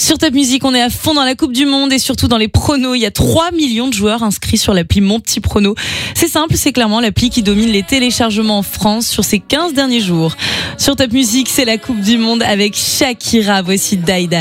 Sur Top Music, on est à fond dans la Coupe du Monde et surtout dans les pronos. Il y a 3 millions de joueurs inscrits sur l'appli Mon Petit Prono. C'est simple, c'est clairement l'appli qui domine les téléchargements en France sur ces 15 derniers jours. Sur Top Music, c'est la Coupe du Monde avec Shakira. Voici Daida.